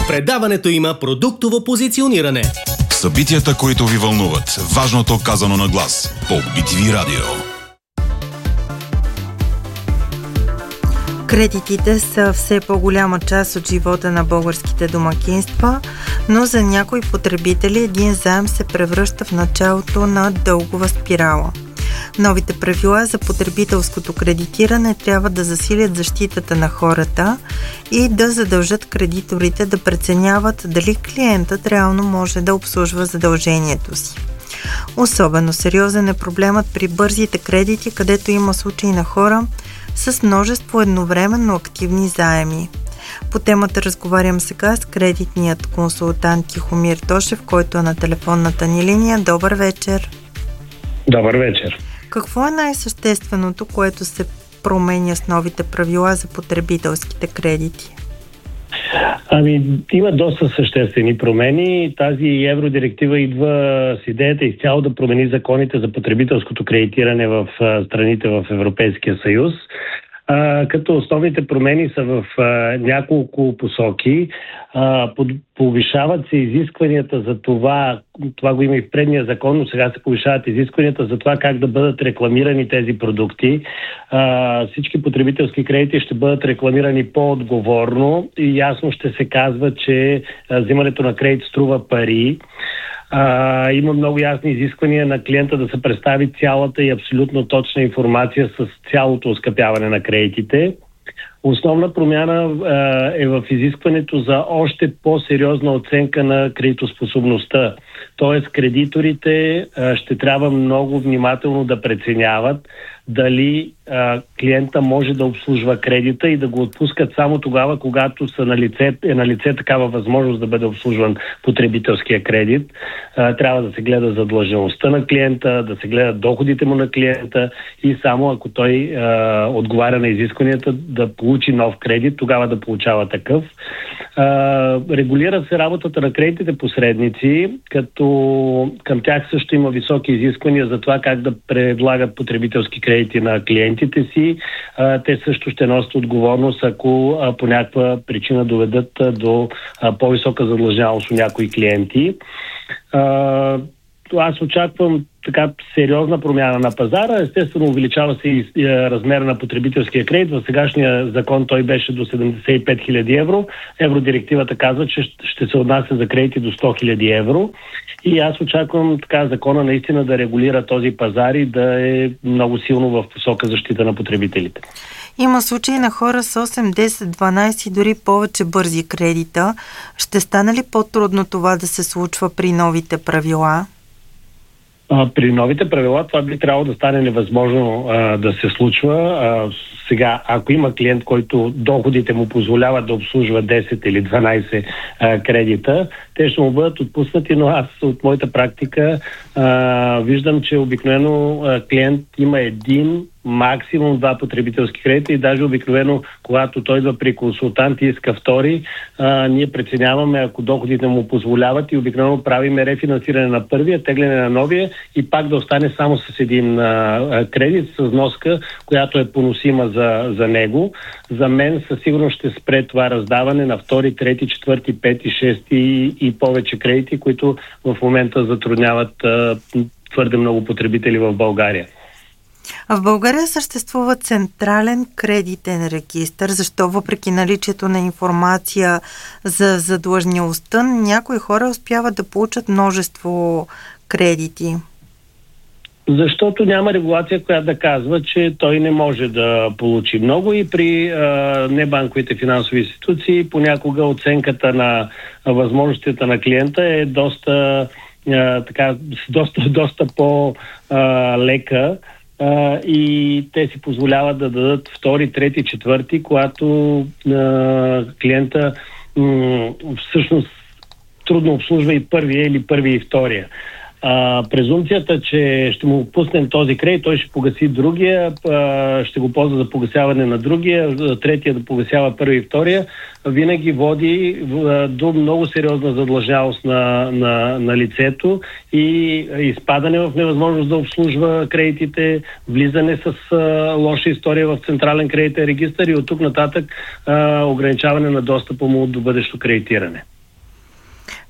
В предаването има продуктово позициониране. Събитията, които ви вълнуват. Важното казано на глас. По BTV Радио. Кредитите са все по-голяма част от живота на българските домакинства, но за някои потребители един заем се превръща в началото на дългова спирала. Новите правила за потребителското кредитиране трябва да засилят защитата на хората и да задължат кредиторите да преценяват дали клиентът реално може да обслужва задължението си. Особено сериозен е проблемът при бързите кредити, където има случаи на хора с множество едновременно активни заеми. По темата разговарям сега с кредитният консултант Тихомир Тошев, който е на телефонната ни линия. Добър вечер! Добър вечер! Какво е най-същественото, което се променя с новите правила за потребителските кредити? Има доста съществени промени. Тази евродиректива идва с идеята изцяло да промени законите за потребителското кредитиране в страните в Европейския съюз. Като основните промени са в няколко посоки. Повишават се изискванията за това го има и в предния закон, но сега се повишават изискванията за това как да бъдат рекламирани тези продукти. Всички потребителски кредити ще бъдат рекламирани по-отговорно и ясно ще се казва, че взимането на кредит струва пари. Има много ясни изисквания на клиента да се представи цялата и абсолютно точна информация с цялото оскъпяване на кредитите. Основна промяна е в изискването за още по-сериозна оценка на кредитоспособността. Тоест, кредиторите ще трябва много внимателно да преценяват дали клиента може да обслужва кредита и да го отпускат само тогава, когато е на лице такава възможност да бъде обслужван потребителския кредит. Трябва да се гледа задлъжнялостта на клиента, да се гледат доходите му на клиента и само ако той отговаря на изискванията да получи нов кредит, тогава да получава такъв. Регулира се работата на кредитните посредници, като към тях също има високи изисквания за това как да предлагат потребителски кредити на клиентите си. Те също ще носят отговорност, ако по някаква причина доведат до по-висока задлъжнялост у някои клиенти. Аз очаквам така сериозна промяна на пазара. Естествено, увеличава се и размера на потребителския кредит. В сегашния закон той беше до 75 000 евро. Евродирективата казва, че ще се отнася за кредити до 100 000 евро. И аз очаквам така закона наистина да регулира този пазар и да е много силно в посока защита на потребителите. Има случаи на хора с 8, 10, 12 дори повече бързи кредита. Ще стане ли по-трудно това да се случва при новите правила? При новите правила това би трябвало да стане невъзможно да се случва. Сега, ако има клиент, който доходите му позволяват да обслужва 10 или 12 кредита, те ще му бъдат отпуснати, но аз от моята практика виждам, че обикновено клиент има един, максимум 2 потребителски кредита и даже обикновено, когато той идва при консултант и иска втори, ние преценяваме, ако доходите му позволяват и обикновено правиме рефинансиране на първия, тегляне на новия и пак да остане само с един кредит с вноска, която е поносима за него. За мен със сигурност ще спре това раздаване на втори, трети, четвърти, пети, шести и повече кредити, които в момента затрудняват твърде много потребители в България. В България съществува централен кредитен регистър. Защо въпреки наличието на информация за задлъжнялостта, някои хора успяват да получат множество кредити? Защото няма регулация, която да казва, че той не може да получи много и при небанковите финансови институции понякога оценката на възможностите на клиента е доста по-лека. И те си позволяват да дадат втори, трети, четвърти, когато клиента всъщност трудно обслужва и първия или първия и втория. Презумпцията, че ще му пуснем този кредит, той ще погаси другия, ще го ползва за погасяване на другия, третия да погасява първи и втория, винаги води до много сериозна задлъжнялост на лицето и изпадане в невъзможност да обслужва кредитите, влизане с лоша история в централен кредитен регистър и от тук нататък ограничаване на достъпа му до бъдещо кредитиране.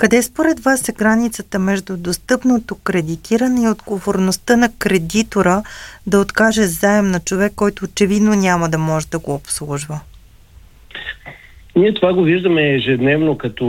Къде според вас е границата между достъпното кредитиране и отговорността на кредитора да откаже заем на човек, който очевидно няма да може да го обслужва? Ние това го виждаме ежедневно като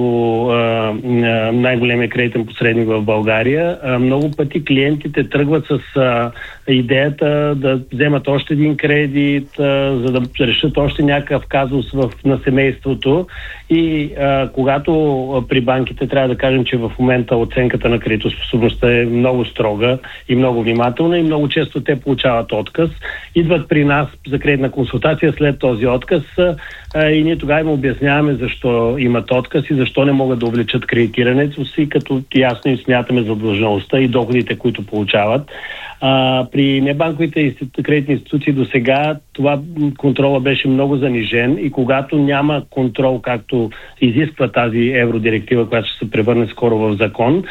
най-големия кредитен посредник в България. Много пъти клиентите тръгват с идеята да вземат още един кредит, за да решат още някакъв казус на семейството. И когато при банките трябва да кажем, че в момента оценката на кредитоспособността е много строга и много внимателна и много често те получават отказ. Идват при нас за кредитна консултация след този отказ и ние тогава им обясняваме защо имат отказ и защо не могат да увеличат кредитирането си, като ясно им смятаме задлъжнялостта и доходите, които получават. При небанковите кредитни институции до сега това контрола беше много занижен и когато няма контрол, както изисква тази евродиректива, която ще се превърне скоро в закон,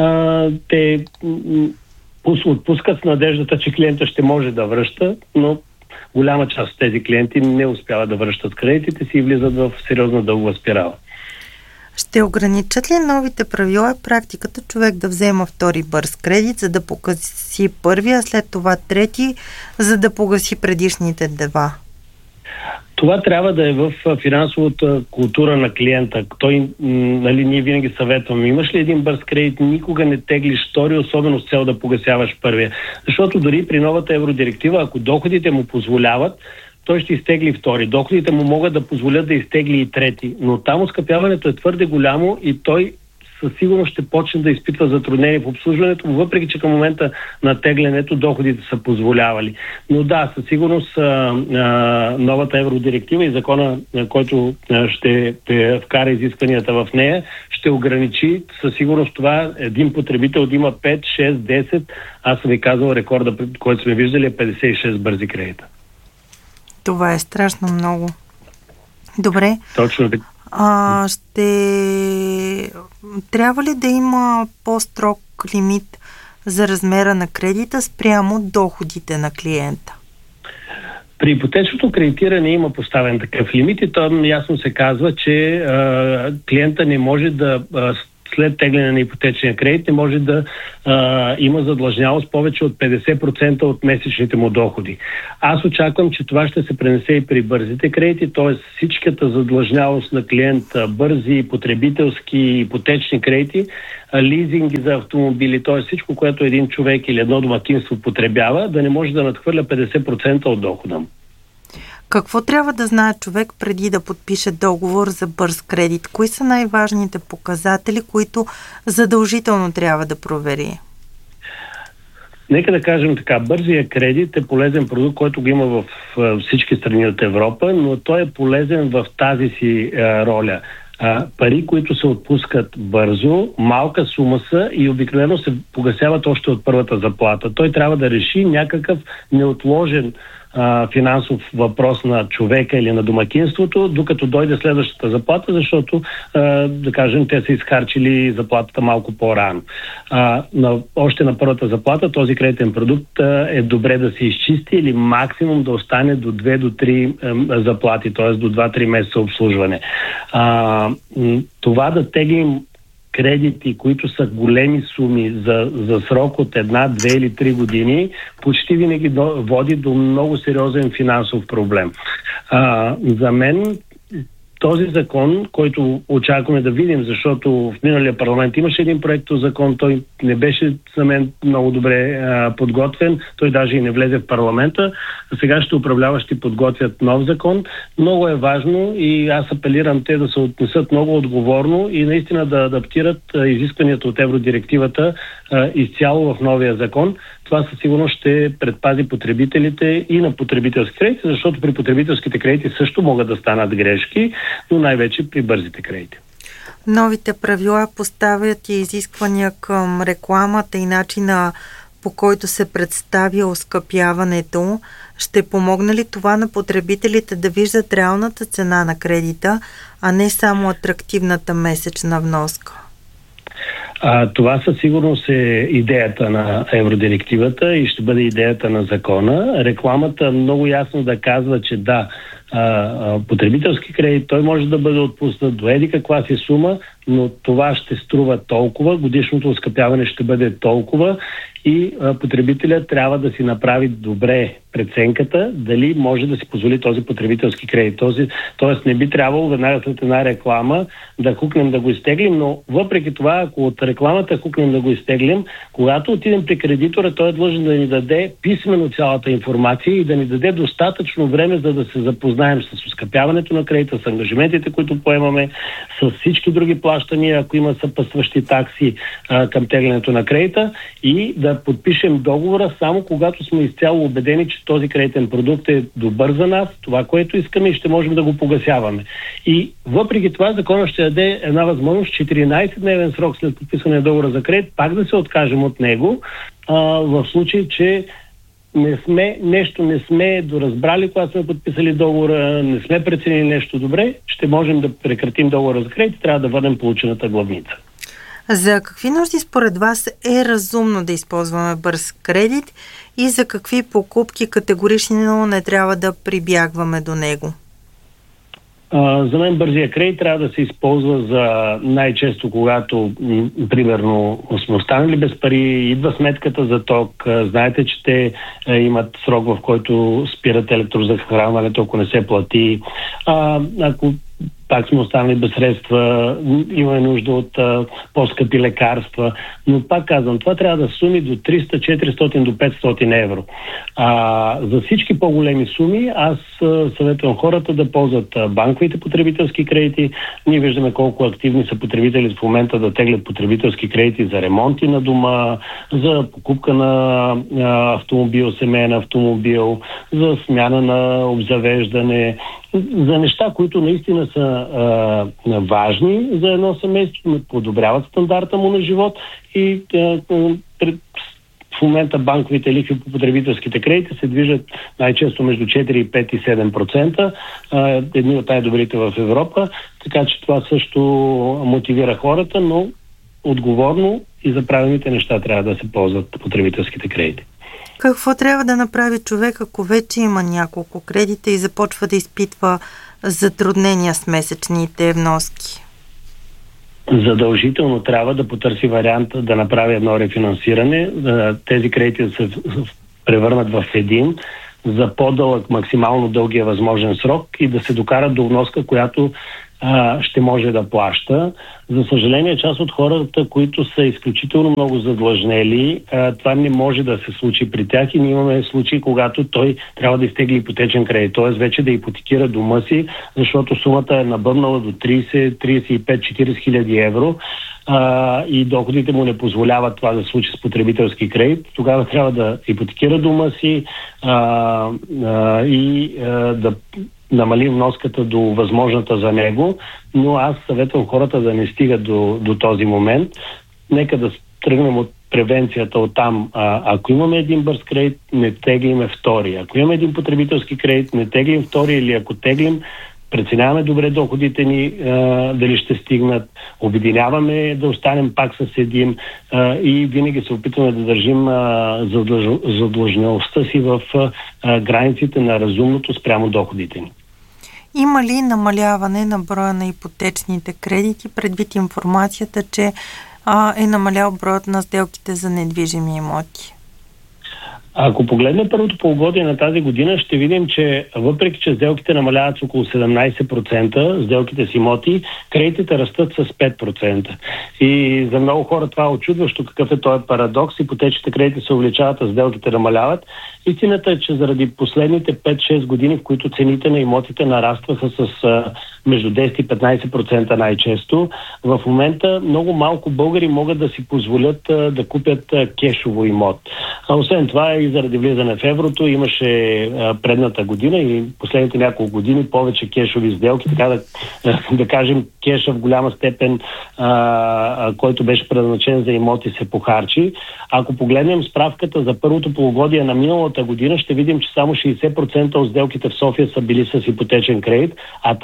те отпускат с надеждата, че клиента ще може да връща, но голяма част от тези клиенти не успяват да връщат кредитите си и влизат в сериозна дългова спирала. Ще ограничат ли новите правила практиката човек да взема втори бърз кредит, за да погаси първия, след това трети, за да погаси предишните два? Това трябва да е в финансовата култура на клиента. Ние винаги съветваме. Имаш ли един бърз кредит, никога не теглиш втори, особено с цел да погасяваш първия. Защото дори при новата евродиректива, ако доходите му позволяват, той ще изтегли втори. Доходите му могат да позволят да изтегли и трети. Но там оскъпяването е твърде голямо и той със сигурност ще почне да изпитва затруднение в обслужването, въпреки че към момента на теглянето доходите са позволявали. Но да, със сигурност новата евродиректива и закона, който ще вкара изискванията в нея, ще ограничи със сигурност това един потребител да има 5, 6, 10, аз съм ви казал, рекорда, който сме виждали, е 56 бързи кредита. Това е страшно много. Добре. Точно така. Трябва ли да има по-строг лимит за размера на кредита спрямо доходите на клиента? При ипотечното кредитиране има поставен такъв лимит и там ясно се казва, че клиента не може да след тегляне на ипотечния кредит не може да има задлъжнялост повече от 50% от месечните му доходи. Аз очаквам, че това ще се пренесе и при бързите кредити, т.е. всичката задлъжнялост на клиента, бързи, потребителски, ипотечни кредити, лизинги за автомобили, т.е. всичко, което един човек или едно домакинство потребява, да не може да надхвърля 50% от дохода му. Какво трябва да знае човек преди да подпише договор за бърз кредит? Кои са най-важните показатели, които задължително трябва да провери? Нека да кажем така, бързия кредит е полезен продукт, който го има в всички страни от Европа, но той е полезен в тази си роля. Пари, които се отпускат бързо, малка сума са и обикновено се погасяват още от първата заплата. Той трябва да реши някакъв неотложен финансов въпрос на човека или на домакинството, докато дойде следващата заплата, защото, да кажем, те са изхарчили заплатата малко по-рано. Още на първата заплата този кредитен продукт е добре да се изчисти или максимум да остане до 2 до 3 заплати, т.е. до 2-3 месеца обслужване. Това да теглим кредити, които са големи суми за срок от 1, 2 или 3 години, почти винаги води до много сериозен финансов проблем. За мен този закон, който очакваме да видим, защото в миналия парламент имаше един проектозакон, той не беше за мен много добре подготвен, той даже и не влезе в парламента. Сега ще управляващи подготвят нов закон. Много е важно и аз апелирам те да се отнесат много отговорно и наистина да адаптират изискванията от евродирективата изцяло в новия закон. Това със сигурност ще предпази потребителите и на потребителски кредити, защото при потребителските кредити също могат да станат грешки, но най-вече при бързите кредити. Новите правила поставят и изисквания към рекламата и начина, по който се представя оскъпяването. Ще помогне ли това на потребителите да виждат реалната цена на кредита, а не само атрактивната месечна вноска? Това със сигурност е идеята на евродирективата и ще бъде идеята на закона. Рекламата много ясно да казва, че да, потребителски кредит, той може да бъде отпуснат до еди каква си сума, но това ще струва толкова, годишното оскъпяване ще бъде толкова и потребителят трябва да си направи добре преценката дали може да си позволи този потребителски кредит. Тоест не би трябвало веднага след една реклама да хукнем да го изтеглим, но въпреки това, ако от рекламата хукнем да го изтеглим, когато отидем при кредитора, той е длъжен да ни даде писмено цялата информация и да ни даде достатъчно време, за да се запознаем с оскъпяването на кредита, с ангажиментите, които поемаме, с всички други плащания, ако има съпътстващи такси към теглянето на кредита и да подпишем договора само когато сме изцяло убедени, че този кредитен продукт е добър за нас, това, което искаме и ще можем да го погасяваме. И въпреки това законът ще даде една възможност 14-дневен срок след подписване на договора за кредит пак да се откажем от него, в случай, че не сме доразбрали, когато сме подписали договора, не сме преценили нещо добре, ще можем да прекратим договора за кредит и трябва да върнем получената главница. За какви нужди според вас е разумно да използваме бърз кредит и за какви покупки категорично не трябва да прибягваме до него? За мен бързия кредит трябва да се използва за най-често, когато, примерно, сме останали без пари, идва сметката за ток, знаете, че те имат срок, в който спират електрозахранването, ако не се плати. Ако пак сме останали без средства, имаме нужда от по-скъпи лекарства, но пак казвам, това трябва да суми до 300, 400 до 500 евро. За всички по-големи суми аз съветвам хората да ползват банковите потребителски кредити. Ние виждаме колко активни са потребители в момента да теглят потребителски кредити за ремонти на дома, за покупка на автомобил, семейен автомобил, за смяна на обзавеждане, за неща, които наистина са важни за едно семейство, подобряват стандарта му на живот и в момента банковите лихви по потребителските кредити се движат най-често между 4, 5 и 7%, едни от най-добрите в Европа, така че това също мотивира хората, но отговорно и за правилните неща трябва да се ползват потребителските кредити. Какво трябва да направи човек, ако вече има няколко кредита и започва да изпитва затруднения с месечните вноски? Задължително трябва да потърси вариант да направи едно рефинансиране, тези кредити да се превърнат в един за по-дълъг, максимално дългия възможен срок и да се докарат до вноска, която ще може да плаща. За съжаление, част от хората, които са изключително много задлъжнели, това не може да се случи при тях и ние имаме случаи, когато той трябва да изтегли ипотечен кредит, т.е. вече да ипотекира дома си, защото сумата е набъбнала до 30, 35, 40 хиляди евро и доходите му не позволяват това да се случи с потребителски кредит. Тогава трябва да ипотекира дома си и да намалим вноската до възможната за него, но аз съветвам хората да не стигат до този момент. Нека да тръгнем от превенцията от там. Ако имаме един бърз кредит, не теглиме втори. Ако имаме един потребителски кредит, не теглим втори или ако теглим, преценяваме добре доходите ни, дали ще стигнат, обединяваме да останем пак с един и винаги се опитваме да държим задлъжнялостта си в границите на разумното спрямо доходите ни. Има ли намаляване на броя на ипотечните кредити предвид информацията, че е намалял броят на сделките за недвижими имоти? Ако погледнем първото полугодие на тази година, ще видим, че въпреки, че сделките намаляват с около 17%, сделките с имоти, кредитите растат с 5%. И за много хора това е очудващо какъв е този парадокс. Ипотечните кредити се увеличават, а сделките намаляват. Истината е, че заради последните 5-6 години, в които цените на имотите нарастваха с между 10 и 15% най-често, в момента много малко българи могат да си позволят да купят кешово имот. Освен това и заради влизане в еврото имаше предната година и последните няколко години повече кешови сделки, така да кажем кеша в голяма степен, който беше предназначен за имоти, се похарчи. Ако погледнем справката за първото полугодие на миналата година, ще видим, че само 60% от сделките в София са били с ипотечен кредит, а тази година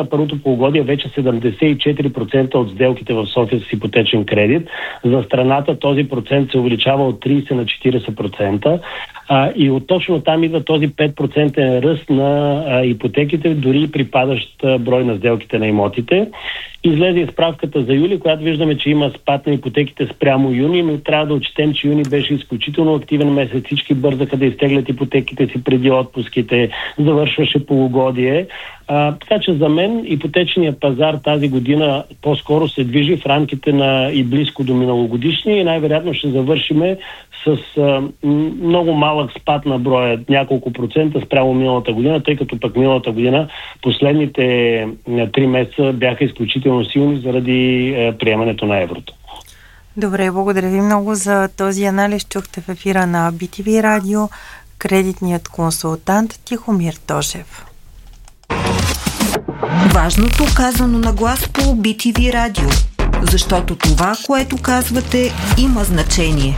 на първото полугодие вече 74% от сделките в София с ипотечен кредит. За страната този процент се увеличава от 30 на 40%. И точно там идва този 5% ръст на ипотеките, дори и при падащ брой на сделките на имотите. Излезе и справката за юли, която виждаме, че има спад на ипотеките спрямо юни, но трябва да отчетем, че юни беше изключително активен месец. Всички бързаха да изтеглят ипотеките си преди отпуските, завършваше полугодие. Така че за мен ипотечният пазар тази година по-скоро се движи в рамките на и близко до миналогодишния и най-вероятно ще завършиме с много малък спад на броя, няколко процента спрямо миналата година, тъй като пък миналата година последните 3 месеца бяха изключително силни заради приемането на еврото. Добре, благодаря ви много за този анализ. Чухте в ефира на BTV Радио кредитният консултант Тихомир Тошев. Важното казано на глас по BTV Радио, защото това, което казвате, има значение.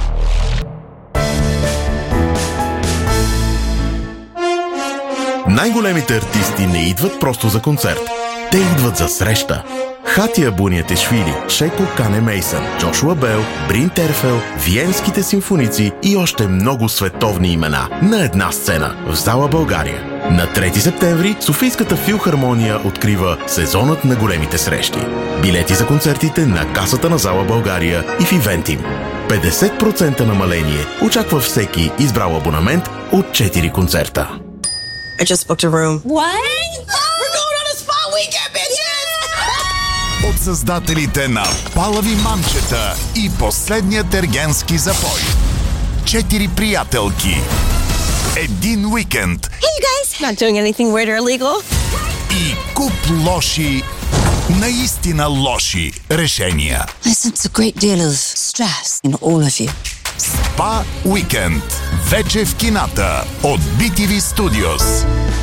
Най-големите артисти не идват просто за концерт. Те идват за среща. Хатия Буниатишвили, Шеко Кане Мейсън, Джошуа Бел, Брин Терфел, Виенските симфоници и още много световни имена на една сцена в зала България. На 3 септември Софийската филхармония открива сезонът на големите срещи. Билети за концертите на касата на зала България и в Ивентим. 50% намаление очаква всеки избрал абонамент от 4 концерта. I just booked a room. What? We're going on a spa weekend, bitches! От създателите на Палави мамчета и последният ергенски запой. 4 приятелки. Един уикенд. Hey, you guys! Not doing anything weird or illegal. И куп лоши, наистина лоши решения. I sense a great deal of stress in all of you. Спа уикенд. Вече в кината от BTV Studios.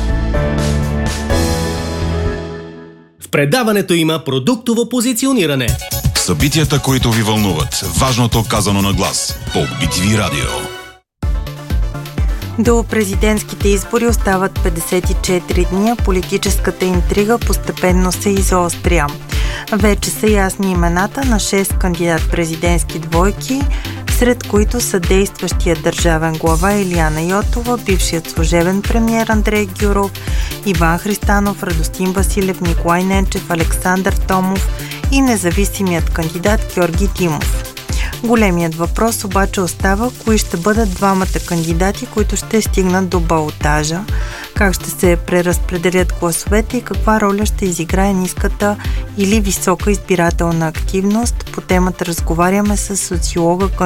В предаването има продуктово позициониране. Събитията, които ви вълнуват. Важното казано на глас. По BTV Радио. До президентските избори остават 54 дни, а политическата интрига постепенно се изостря. Вече са ясни имената на 6 кандидат-президентски двойки, сред които са действащият държавен глава Илияна Йотова, бившият служебен премиер Андрей Гюров, Иван Христанов, Радостин Василев, Николай Ненчев, Александър Томов и независимият кандидат Георги Димов. Големият въпрос обаче остава кои ще бъдат двамата кандидати, които ще стигнат до балотажа, как ще се преразпределят гласовете и каква роля ще изиграе ниската или висока избирателна активност. По темата разговаряме с социолога